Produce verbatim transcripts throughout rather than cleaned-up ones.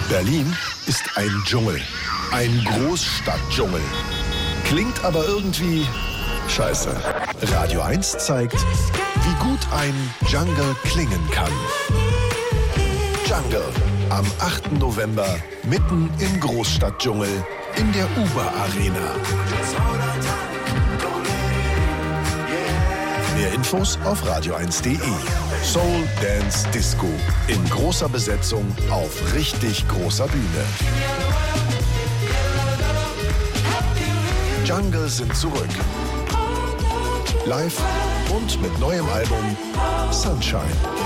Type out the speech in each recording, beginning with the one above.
Berlin ist ein Dschungel. Ein Großstadtdschungel. Klingt aber irgendwie scheiße. Radio eins zeigt, wie gut ein Jungle klingen kann. Jungle. Am achten November mitten im Großstadtdschungel in der Uber Arena. Mehr Infos auf radio eins punkt de. Soul Dance Disco in großer Besetzung auf richtig großer Bühne. Jungle sind zurück. Live und mit neuem Album Sunshine.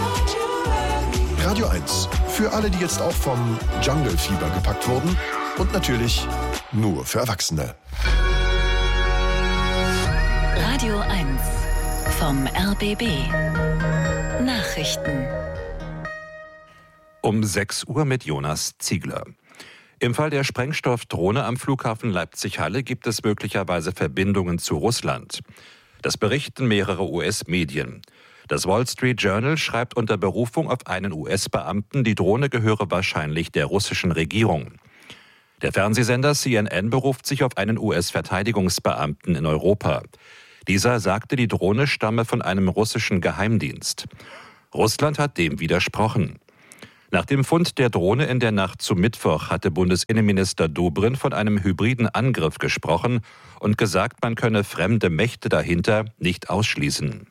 Radio eins. Für alle, die jetzt auch vom Jungle-Fieber gepackt wurden. Und natürlich nur für Erwachsene. Radio eins vom R B B. Nachrichten. Um sechs Uhr mit Jonas Ziegler. Im Fall der Sprengstoffdrohne am Flughafen Leipzig-Halle gibt es möglicherweise Verbindungen zu Russland. Das berichten mehrere U S-Medien. Das Wall Street Journal schreibt unter Berufung auf einen U S-Beamten, die Drohne gehöre wahrscheinlich der russischen Regierung. Der Fernsehsender C N N beruft sich auf einen U S-Verteidigungsbeamten in Europa. Dieser sagte, die Drohne stamme von einem russischen Geheimdienst. Russland hat dem widersprochen. Nach dem Fund der Drohne in der Nacht zum Mittwoch hatte Bundesinnenminister Dobrindt von einem hybriden Angriff gesprochen und gesagt, man könne fremde Mächte dahinter nicht ausschließen.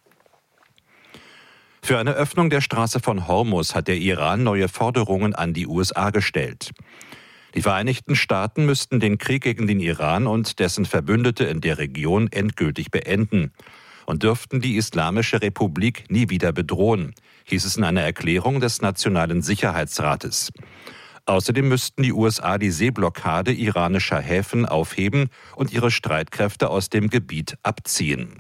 Für eine Öffnung der Straße von Hormuz hat der Iran neue Forderungen an die U S A gestellt. Die Vereinigten Staaten müssten den Krieg gegen den Iran und dessen Verbündete in der Region endgültig beenden und dürften die Islamische Republik nie wieder bedrohen, hieß es in einer Erklärung des Nationalen Sicherheitsrates. Außerdem müssten die U S A die Seeblockade iranischer Häfen aufheben und ihre Streitkräfte aus dem Gebiet abziehen.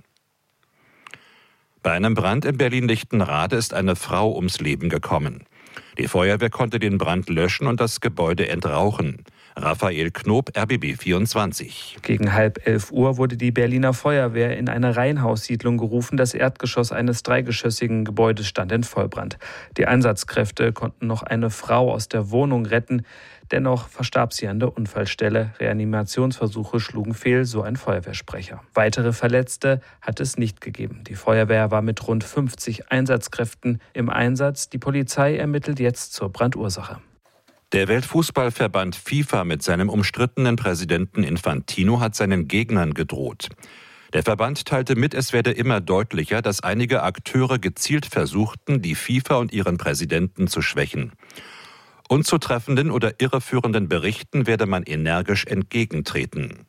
Bei einem Brand in Berlin-Lichtenrade ist eine Frau ums Leben gekommen. Die Feuerwehr konnte den Brand löschen und das Gebäude entrauchen. Raphael Knob, R B B vierundzwanzig. Gegen halb elf Uhr wurde die Berliner Feuerwehr in eine Reihenhaussiedlung gerufen. Das Erdgeschoss eines dreigeschossigen Gebäudes stand in Vollbrand. Die Einsatzkräfte konnten noch eine Frau aus der Wohnung retten. Dennoch verstarb sie an der Unfallstelle. Reanimationsversuche schlugen fehl, so ein Feuerwehrsprecher. Weitere Verletzte hat es nicht gegeben. Die Feuerwehr war mit rund fünfzig Einsatzkräften im Einsatz. Die Polizei ermittelt jetzt zur Brandursache. Der Weltfußballverband FIFA mit seinem umstrittenen Präsidenten Infantino hat seinen Gegnern gedroht. Der Verband teilte mit, es werde immer deutlicher, dass einige Akteure gezielt versuchten, die FIFA und ihren Präsidenten zu schwächen. Unzutreffenden oder irreführenden Berichten werde man energisch entgegentreten.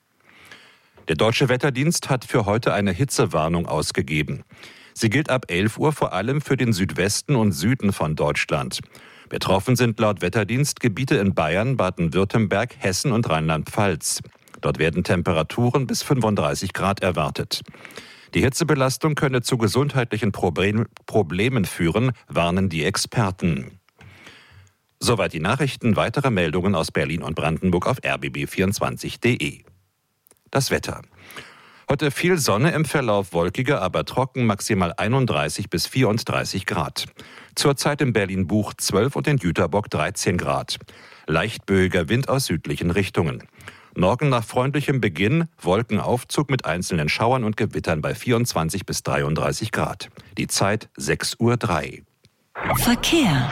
Der Deutsche Wetterdienst hat für heute eine Hitzewarnung ausgegeben. Sie gilt ab elf Uhr vor allem für den Südwesten und Süden von Deutschland. Betroffen sind laut Wetterdienst Gebiete in Bayern, Baden-Württemberg, Hessen und Rheinland-Pfalz. Dort werden Temperaturen bis fünfunddreißig Grad erwartet. Die Hitzebelastung könne zu gesundheitlichen Problem- Problemen führen, warnen die Experten. Soweit die Nachrichten. Weitere Meldungen aus Berlin und Brandenburg auf r b b vierundzwanzig punkt de. Das Wetter. Heute viel Sonne, im Verlauf wolkiger, aber trocken, maximal einunddreißig bis vierunddreißig Grad. Zurzeit in Berlin-Buch zwölf und in Jüterbock dreizehn Grad. Leicht böiger Wind aus südlichen Richtungen. Morgen nach freundlichem Beginn Wolkenaufzug mit einzelnen Schauern und Gewittern bei vierundzwanzig bis dreiunddreißig Grad. Die Zeit sechs Uhr drei. Verkehr.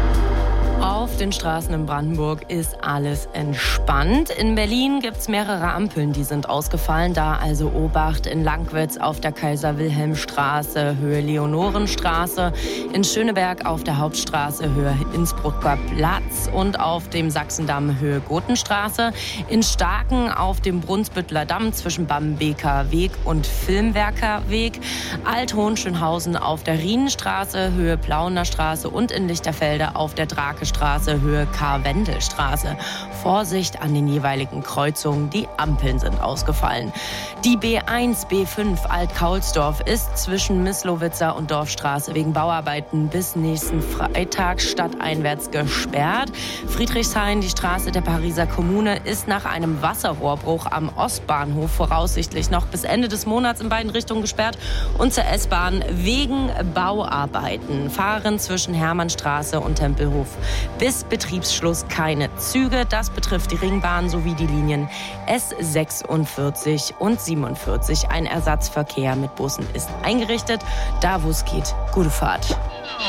Auf den Straßen in Brandenburg ist alles entspannt. In Berlin gibt es mehrere Ampeln, die sind ausgefallen. Da also Obacht in Langwitz auf der Kaiser-Wilhelm-Straße, Höhe Leonorenstraße, in Schöneberg auf der Hauptstraße, Höhe Innsbrucker Platz und auf dem Sachsendamm, Höhe Gotenstraße. In Starken auf dem Brunsbüttler Damm zwischen Bambeker Weg und Filmwerker Weg. Alt-Hohenschönhausen auf der Rienenstraße, Höhe Plauner Straße und in Lichterfelde auf der Drake Straße, Höhe Karwendelstraße. Vorsicht an den jeweiligen Kreuzungen, die Ampeln sind ausgefallen. Die B eins, B fünf Alt-Kaulsdorf ist zwischen Mislowitzer und Dorfstraße wegen Bauarbeiten bis nächsten Freitag stadteinwärts gesperrt. Friedrichshain, die Straße der Pariser Kommune, ist nach einem Wasserrohrbruch am Ostbahnhof voraussichtlich noch bis Ende des Monats in beiden Richtungen gesperrt und zur S-Bahn wegen Bauarbeiten. Fahren zwischen Hermannstraße und Tempelhof Bis Betriebsschluss keine Züge. Das betrifft die Ringbahn sowie die Linien S sechsundvierzig und siebenundvierzig. Ein Ersatzverkehr mit Bussen ist eingerichtet. Da, wo es geht, gute Fahrt.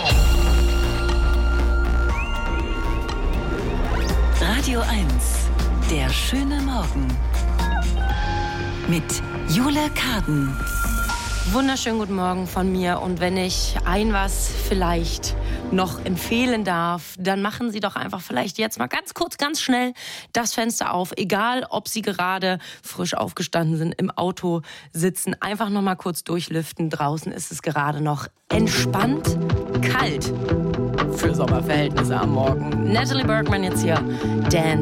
Radio eins, der schöne Morgen. Mit Jule Karden. Wunderschönen guten Morgen von mir. Und wenn ich ein was vielleicht noch empfehlen darf, dann machen Sie doch einfach vielleicht jetzt mal ganz kurz, ganz schnell das Fenster auf. Egal, ob Sie gerade frisch aufgestanden sind, im Auto sitzen, einfach noch mal kurz durchlüften. Draußen ist es gerade noch entspannt kalt für Sommerverhältnisse am Morgen. Natalie Bergman jetzt hier. Dance.